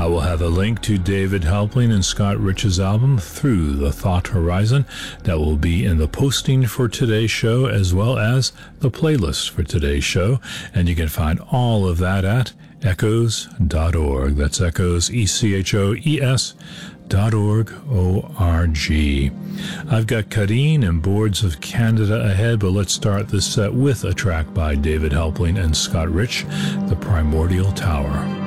I will have a link to David Halpling and Scott Rich's album Through the Thought Horizon that will be in the posting for today's show, as well as the playlist for today's show. And you can find all of that at echoes.org. That's echoes, ECHOES.org, O-R-G. I've got Kadeen and Boards of Canada ahead, but let's start this set with a track by David Halpling and Scott Rich, The Primordial Tower.